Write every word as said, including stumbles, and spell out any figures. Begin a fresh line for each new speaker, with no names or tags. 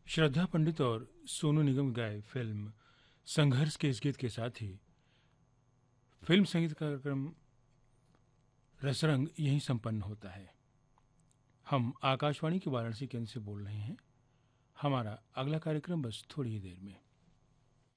श्रद्धा पंडित और सोनू निगम गाए फिल्म संघर्ष के इस गीत के साथ ही फिल्म संगीत कार्यक्रम रसरंग यहीं संपन्न होता है। हम आकाशवाणी के वाराणसी केंद्र से बोल रहे हैं। हमारा अगला कार्यक्रम बस थोड़ी ही देर में।